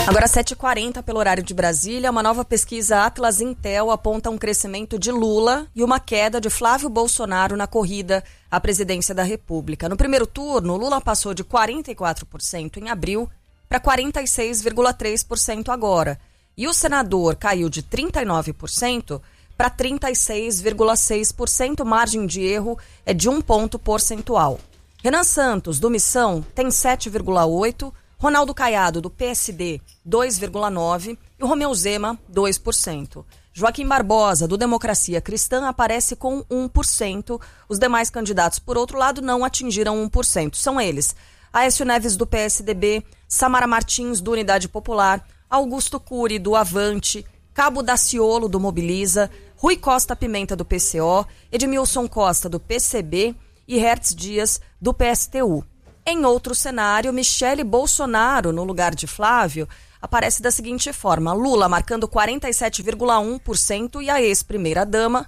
Agora 7h40 pelo horário de Brasília, uma nova pesquisa Atlas Intel aponta um crescimento de Lula e uma queda de Flávio Bolsonaro na corrida à presidência da República. No primeiro turno, Lula passou de 44% em abril para 46,3% agora. E o senador caiu de 39% para 36,6%, margem de erro é de 1 ponto percentual. Renan Santos, do Missão, tem 7,8%, Ronaldo Caiado, do PSD, 2,9% e o Romeu Zema, 2%. Joaquim Barbosa, do Democracia Cristã, aparece com 1%. Os demais candidatos, por outro lado, não atingiram 1%. São eles: Aécio Neves, do PSDB, Samara Martins, do Unidade Popular, Augusto Cury, do Avante, Cabo Daciolo, do Mobiliza, Rui Costa Pimenta, do PCO, Edmilson Costa, do PCB e Hertz Dias, do PSTU. Em outro cenário, Michele Bolsonaro, no lugar de Flávio, aparece da seguinte forma: Lula marcando 47,1% e a ex-primeira-dama,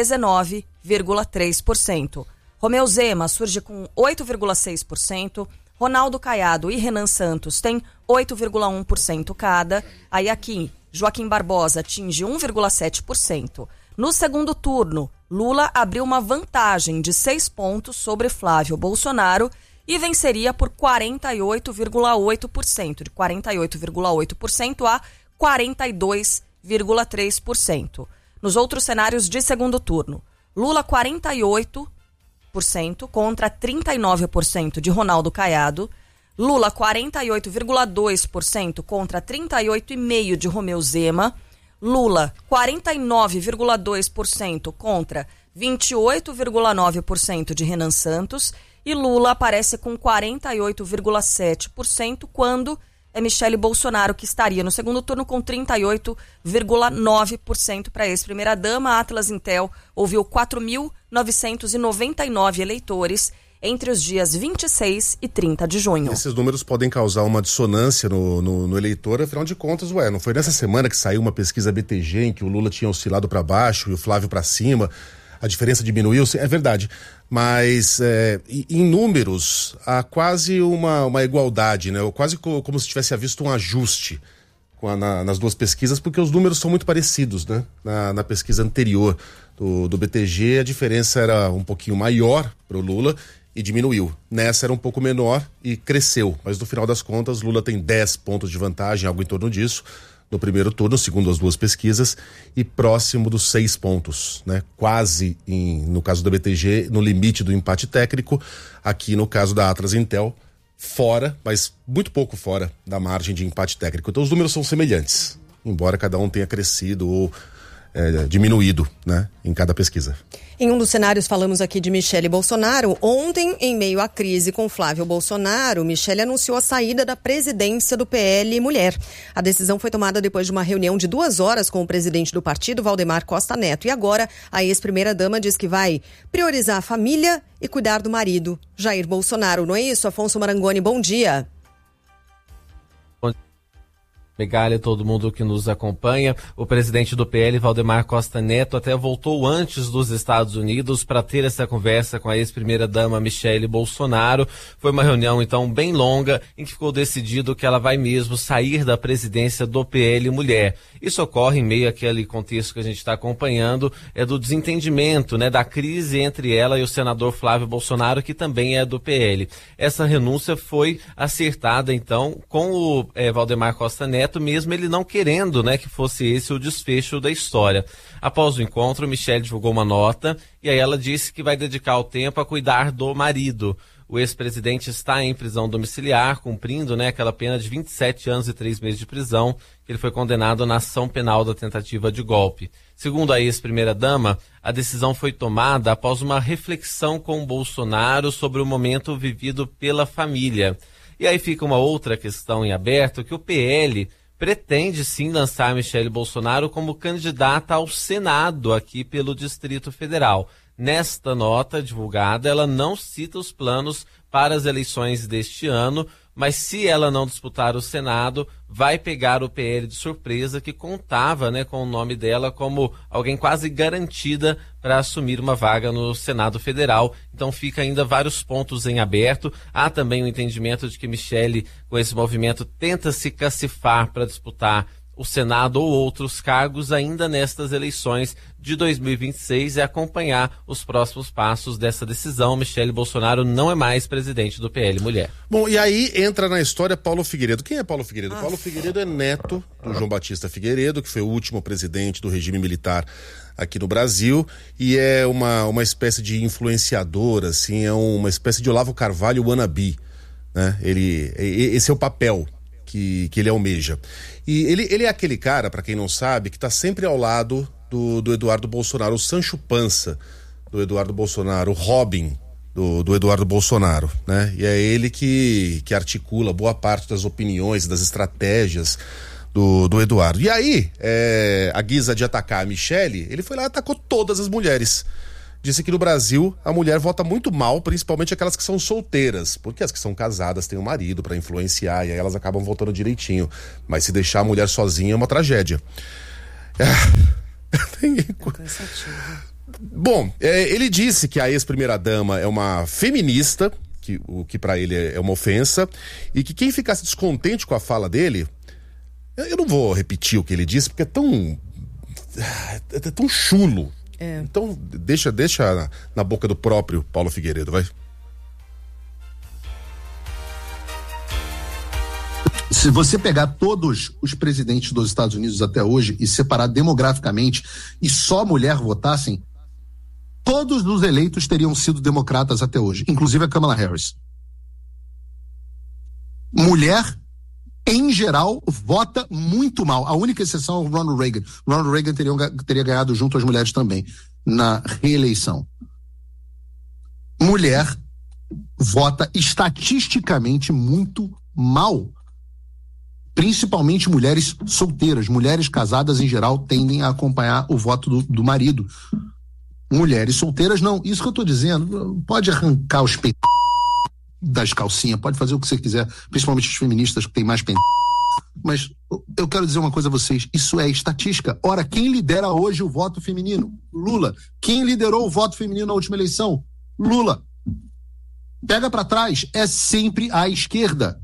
19,3%. Romeu Zema surge com 8,6%, Ronaldo Caiado e Renan Santos têm 8,1% cada. Aí aqui, Joaquim Barbosa atinge 1,7%. No segundo turno, Lula abriu uma vantagem de 6 pontos sobre Flávio Bolsonaro e venceria por 48,8%, de 48,8% a 42,3%. Nos outros cenários de segundo turno, Lula 48% contra 39% de Ronaldo Caiado, Lula 48,2% contra 38,5% de Romeu Zema, Lula 49,2% contra 28,9% de Renan Santos e Lula aparece com 48,7% quando é Michele Bolsonaro que estaria no segundo turno com 38,9% para a ex-primeira-dama. A Atlas Intel ouviu 4.999 eleitores entre os dias 26 e 30 de junho. Esses números podem causar uma dissonância no eleitor, afinal de contas, não foi nessa semana que saiu uma pesquisa BTG em que o Lula tinha oscilado para baixo e o Flávio para cima, a diferença diminuiu, é verdade, mas em números há quase uma igualdade, né? Quase como se tivesse havido um ajuste nas duas pesquisas, porque os números são muito parecidos, né? Na pesquisa anterior do BTG, a diferença era um pouquinho maior para o Lula e diminuiu. Nessa era um pouco menor e cresceu, mas no final das contas Lula tem 10 pontos de vantagem, algo em torno disso, no primeiro turno, segundo as duas pesquisas, e próximo dos 6 pontos, né? Quase, no caso do BTG, no limite do empate técnico. Aqui no caso da Atlas Intel, fora, mas muito pouco fora da margem de empate técnico. Então os números são semelhantes, embora cada um tenha crescido ou diminuído, né, em cada pesquisa. Em um dos cenários falamos aqui de Michele Bolsonaro. Ontem, em meio à crise com Flávio Bolsonaro, Michele anunciou a saída da presidência do PL Mulher. A decisão foi tomada depois de uma reunião de 2 horas com o presidente do partido, Valdemar Costa Neto. E agora, a ex-primeira-dama diz que vai priorizar a família e cuidar do marido, Jair Bolsonaro. Não é isso, Afonso Marangoni? Bom dia. Megalha, todo mundo que nos acompanha. O presidente do PL, Valdemar Costa Neto, até voltou antes dos Estados Unidos para ter essa conversa com a ex-primeira-dama Michele Bolsonaro. Foi uma reunião, então, bem longa, em que ficou decidido que ela vai mesmo sair da presidência do PL Mulher. Isso ocorre em meio àquele contexto que a gente está acompanhando, do desentendimento, né, da crise entre ela e o senador Flávio Bolsonaro, que também é do PL. Essa renúncia foi acertada, então, com o Valdemar Costa Neto, mesmo ele não querendo, né, que fosse esse o desfecho da história. Após o encontro, Michele divulgou uma nota e aí ela disse que vai dedicar o tempo a cuidar do marido. O ex-presidente está em prisão domiciliar, cumprindo, né, aquela pena de 27 anos e 3 meses de prisão, que ele foi condenado na ação penal da tentativa de golpe. Segundo a ex-primeira-dama, a decisão foi tomada após uma reflexão com Bolsonaro sobre o momento vivido pela família. E aí fica uma outra questão em aberto, que o PL pretende sim lançar Michele Bolsonaro como candidata ao Senado aqui pelo Distrito Federal. Nesta nota divulgada, ela não cita os planos para as eleições deste ano, mas se ela não disputar o Senado, vai pegar o PL de surpresa, que contava, né, com o nome dela como alguém quase garantida para assumir uma vaga no Senado Federal. Então fica ainda vários pontos em aberto. Há também o entendimento de que Michele, com esse movimento, tenta se cacifar para disputar o Senado ou outros cargos ainda nestas eleições de 2026 e acompanhar os próximos passos dessa decisão. Michele Bolsonaro não é mais presidente do PL Mulher. Bom, e aí entra na história Paulo Figueiredo. Quem é Paulo Figueiredo? Paulo Figueiredo é neto do João Batista Figueiredo, que foi o último presidente do regime militar aqui no Brasil, e é uma espécie de influenciador, assim, é uma espécie de Olavo Carvalho wannabe, né? Esse é o papel que ele almeja. E ele é aquele cara, para quem não sabe, que está sempre ao lado do Eduardo Bolsonaro, o Sancho Panza do Eduardo Bolsonaro, o Robin do Eduardo Bolsonaro, né? E é ele que articula boa parte das opiniões, das estratégias do Eduardo. E aí, a guisa de atacar a Michele, ele foi lá e atacou todas as mulheres. Disse que no Brasil a mulher vota muito mal, principalmente aquelas que são solteiras, porque as que são casadas têm um marido para influenciar e aí elas acabam votando direitinho. Mas se deixar a mulher sozinha é uma tragédia. Bom, ele disse que a ex-primeira-dama é uma feminista, o que para ele é uma ofensa, e que quem ficasse descontente com a fala dele, eu não vou repetir o que ele disse, porque é tão chulo. Então, deixa na boca do próprio Paulo Figueiredo, vai. Se você pegar todos os presidentes dos Estados Unidos até hoje e separar demograficamente e só mulher votassem, todos os eleitos teriam sido democratas até hoje, inclusive a Kamala Harris. Mulher, em geral, vota muito mal. A única exceção é o Ronald Reagan. Ronald Reagan teria ganhado junto às mulheres também na reeleição. Mulher vota estatisticamente muito mal. Principalmente mulheres solteiras. Mulheres casadas, em geral, tendem a acompanhar o voto do marido. Mulheres solteiras, não. Isso que eu estou dizendo, pode arrancar os peitos das calcinhas, pode fazer o que você quiser, principalmente os feministas que têm mais peitos. Mas eu quero dizer uma coisa a vocês, isso é estatística. Ora, quem lidera hoje o voto feminino? Lula. Quem liderou o voto feminino na última eleição? Lula. Pega para trás, é sempre a esquerda.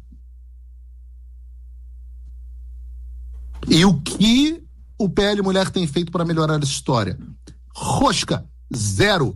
E o que o PL Mulher tem feito para melhorar essa história? Rosca, zero.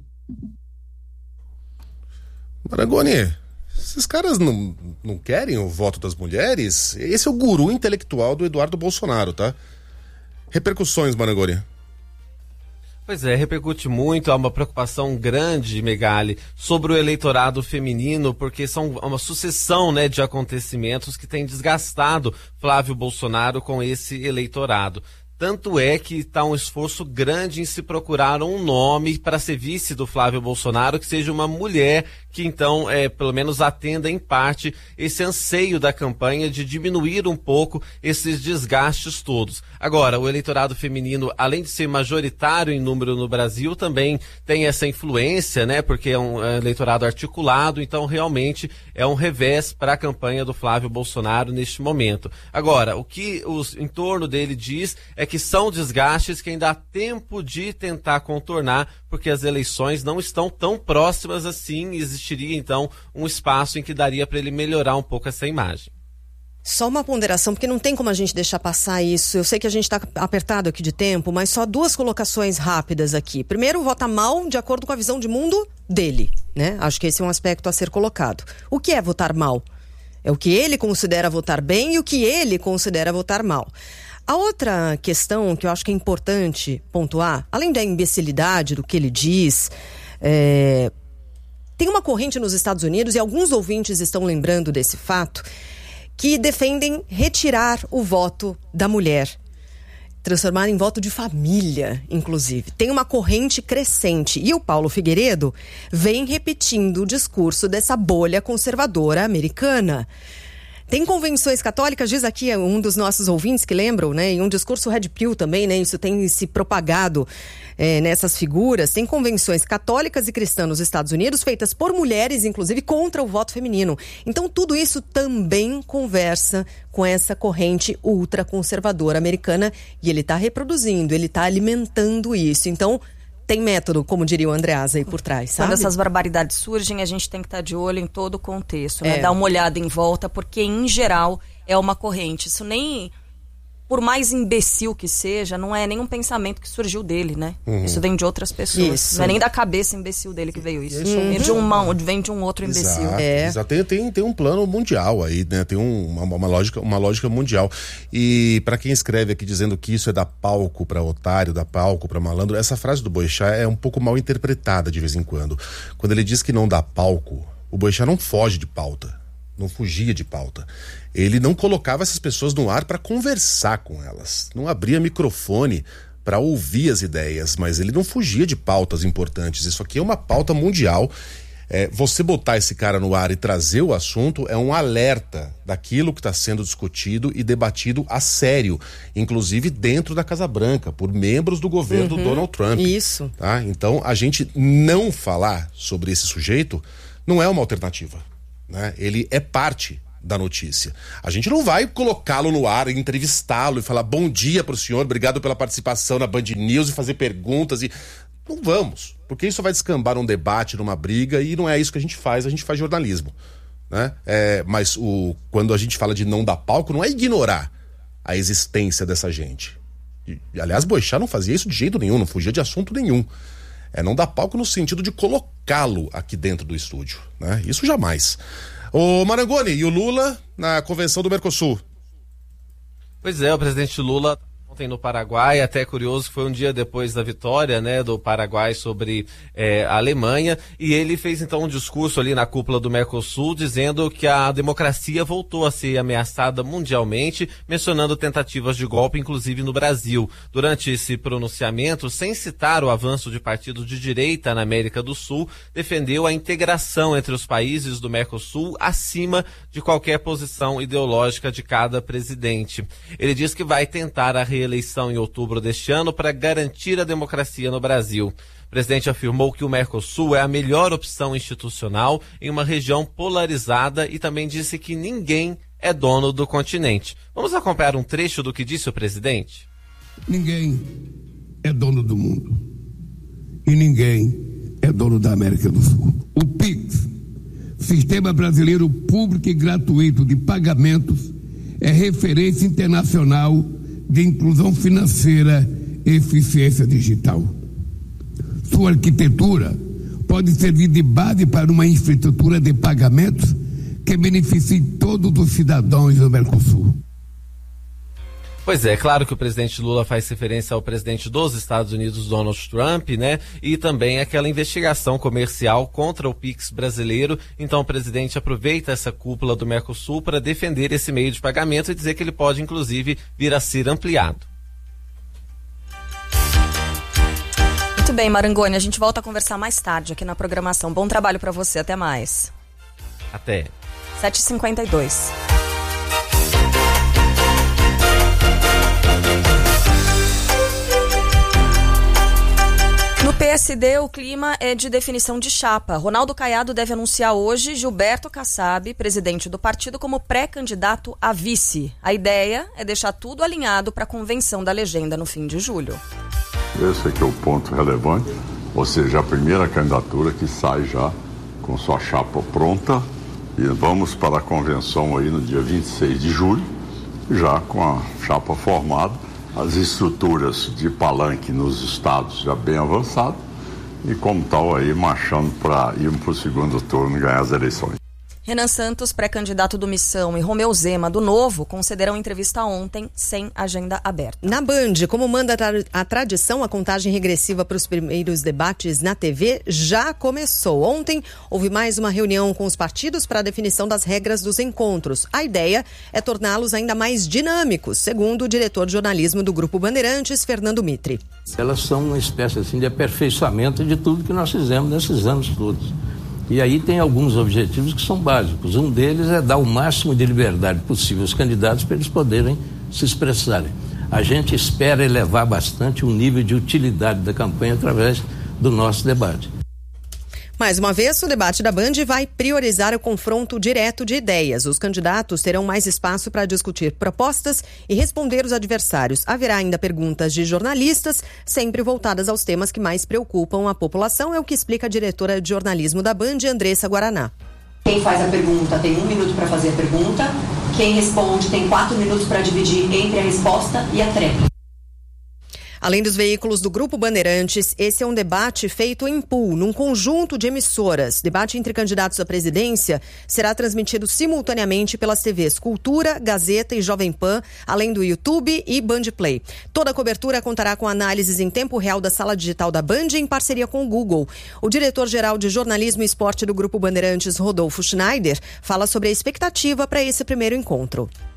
Marangoni, esses caras não querem o voto das mulheres? Esse é o guru intelectual do Eduardo Bolsonaro, tá? Repercussões, Marangoni. Pois é, repercute muito, há uma preocupação grande, Megali, sobre o eleitorado feminino, porque são uma sucessão, né, de acontecimentos que tem desgastado Flávio Bolsonaro com esse eleitorado. Tanto é que está um esforço grande em se procurar um nome para ser vice do Flávio Bolsonaro, que seja uma mulher que então, pelo menos atenda em parte esse anseio da campanha de diminuir um pouco esses desgastes todos. Agora, o eleitorado feminino, além de ser majoritário em número no Brasil, também tem essa influência, né? Porque é um eleitorado articulado, então realmente é um revés para a campanha do Flávio Bolsonaro neste momento. Agora, o que o entorno dele diz é que são desgastes que ainda há tempo de tentar contornar, porque as eleições não estão tão próximas assim, e existiria então um espaço em que daria para ele melhorar um pouco essa imagem. Só uma ponderação, porque não tem como a gente deixar passar isso. Eu sei que a gente está apertado aqui de tempo, mas só duas colocações rápidas aqui. Primeiro, vota mal de acordo com a visão de mundo dele, né? Acho que esse é um aspecto a ser colocado. O que é votar mal? É o que ele considera votar bem e o que ele considera votar mal. A outra questão que eu acho que é importante pontuar, além da imbecilidade do que ele diz, tem uma corrente nos Estados Unidos, e alguns ouvintes estão lembrando desse fato, que defendem retirar o voto da mulher, transformar em voto de família, inclusive. Tem uma corrente crescente, e o Paulo Figueiredo vem repetindo o discurso dessa bolha conservadora americana. Tem convenções católicas, diz aqui um dos nossos ouvintes que lembram, né? Em um discurso Red Pill também, né? Isso tem se propagado nessas figuras, tem convenções católicas e cristãs nos Estados Unidos feitas por mulheres, inclusive contra o voto feminino. Então tudo isso também conversa com essa corrente ultraconservadora americana e ele está reproduzindo, ele está alimentando isso. Então tem método, como diria o Andreasa aí por trás, sabe? Quando essas barbaridades surgem, a gente tem que estar de olho em todo o contexto, né? Dar uma olhada em volta, porque em geral é uma corrente. Isso nem, por mais imbecil que seja, não é nenhum pensamento que surgiu dele, né? Isso vem de outras pessoas. Isso. Não é nem da cabeça imbecil dele que veio isso. Vem de um outro imbecil. Exato. Tem um plano mundial aí, né? Tem uma lógica mundial. E para quem escreve aqui dizendo que isso é dar palco para otário, dar palco para malandro, essa frase do Boechat é um pouco mal interpretada de vez em quando. Quando ele diz que não dá palco, o Boechat não foge de pauta. Não fugia de pauta. Ele não colocava essas pessoas no ar para conversar com elas. Não abria microfone para ouvir as ideias, mas ele não fugia de pautas importantes. Isso aqui é uma pauta mundial. Você botar esse cara no ar e trazer o assunto é um alerta daquilo que está sendo discutido e debatido a sério, inclusive dentro da Casa Branca, por membros do governo do Donald Trump. Isso. Tá? Então, a gente não falar sobre esse sujeito não é uma alternativa. Né? Ele é parte da notícia. A gente não vai colocá-lo no ar, entrevistá-lo e falar bom dia pro senhor, obrigado pela participação na Band News e fazer perguntas e... Não vamos, porque isso vai descambar num debate, numa briga e não é isso que a gente faz jornalismo, né? Mas quando a gente fala de não dar palco, não é ignorar a existência dessa gente. Aliás, Boechat não fazia isso de jeito nenhum, não fugia de assunto nenhum. Não dar palco no sentido de colocá-lo aqui dentro do estúdio, né? Isso jamais. Ô Marangoni, e o Lula na convenção do Mercosul? Pois é, o presidente Lula ontem no Paraguai, até curioso, foi um dia depois da vitória, né, do Paraguai sobre a Alemanha, e ele fez então um discurso ali na cúpula do Mercosul dizendo que a democracia voltou a ser ameaçada mundialmente, mencionando tentativas de golpe, inclusive no Brasil. Durante esse pronunciamento, sem citar o avanço de partidos de direita na América do Sul, defendeu a integração entre os países do Mercosul acima de qualquer posição ideológica de cada presidente. Ele diz que vai tentar a reeleição em outubro deste ano para garantir a democracia no Brasil. O presidente afirmou que o Mercosul é a melhor opção institucional em uma região polarizada e também disse que ninguém é dono do continente. Vamos acompanhar um trecho do que disse o presidente? Ninguém é dono do mundo e ninguém é dono da América do Sul. O PIX, Sistema Brasileiro Público e Gratuito de Pagamentos, é referência internacional de inclusão financeira e eficiência digital. Sua arquitetura pode servir de base para uma infraestrutura de pagamentos que beneficie todos os cidadãos do Mercosul. Pois é, claro que o presidente Lula faz referência ao presidente dos Estados Unidos, Donald Trump, né? E também aquela investigação comercial contra o PIX brasileiro. Então o presidente aproveita essa cúpula do Mercosul para defender esse meio de pagamento e dizer que ele pode, inclusive, vir a ser ampliado. Muito bem, Marangoni, a gente volta a conversar mais tarde aqui na programação. Bom trabalho para você, até mais. Até. 7h52. No PSD, o clima é de definição de chapa. Ronaldo Caiado deve anunciar hoje Gilberto Kassab, presidente do partido, como pré-candidato a vice. A ideia é deixar tudo alinhado para a convenção da legenda no fim de julho. Esse aqui é o ponto relevante, ou seja, a primeira candidatura que sai já com sua chapa pronta e vamos para a convenção aí no dia 26 de julho, já com a chapa formada. As estruturas de palanque nos estados já bem avançadas e como tal aí marchando para ir para o segundo turno e ganhar as eleições. Renan Santos, pré-candidato do Missão, e Romeu Zema, do Novo, concederão entrevista ontem sem agenda aberta. Na Band, como manda a tradição, a contagem regressiva para os primeiros debates na TV já começou. Ontem houve mais uma reunião com os partidos para a definição das regras dos encontros. A ideia é torná-los ainda mais dinâmicos, segundo o diretor de jornalismo do Grupo Bandeirantes, Fernando Mitre. Elas são uma espécie assim, de aperfeiçoamento de tudo que nós fizemos nesses anos todos. E aí tem alguns objetivos que são básicos. Um deles é dar o máximo de liberdade possível aos candidatos para eles poderem se expressarem. A gente espera elevar bastante o nível de utilidade da campanha através do nosso debate. Mais uma vez, o debate da Band vai priorizar o confronto direto de ideias. Os candidatos terão mais espaço para discutir propostas e responder os adversários. Haverá ainda perguntas de jornalistas, sempre voltadas aos temas que mais preocupam a população, é o que explica a diretora de jornalismo da Band, Andressa Guaraná. Quem faz a pergunta tem 1 minuto para fazer a pergunta, quem responde tem 4 minutos para dividir entre a resposta e a tréplica. Além dos veículos do Grupo Bandeirantes, esse é um debate feito em pool, num conjunto de emissoras. Debate entre candidatos à presidência será transmitido simultaneamente pelas TVs Cultura, Gazeta e Jovem Pan, além do YouTube e Band Play. Toda a cobertura contará com análises em tempo real da sala digital da Band em parceria com o Google. O diretor-geral de Jornalismo e Esporte do Grupo Bandeirantes, Rodolfo Schneider, fala sobre a expectativa para esse primeiro encontro.